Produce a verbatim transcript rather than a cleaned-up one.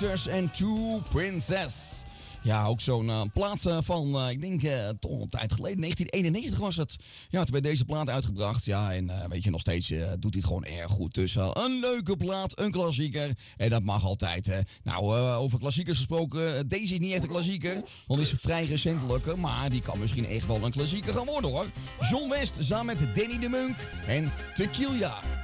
Doctors and Two Princess. Ja, ook zo'n uh, plaat uh, van, uh, ik denk, uh, toch een tijd geleden, negentien eenennegentig was het. Ja, toen werd deze plaat uitgebracht. Ja, en uh, weet je, nog steeds uh, doet hij het gewoon erg goed. Dus uh, een leuke plaat, een klassieker. En dat mag altijd. Uh. Nou, uh, over klassiekers gesproken, uh, deze is niet echt een klassieker. Want die is vrij recentelijk, maar die kan misschien echt wel een klassieker gaan worden, hoor. John West samen met Danny de Munk en Tequila.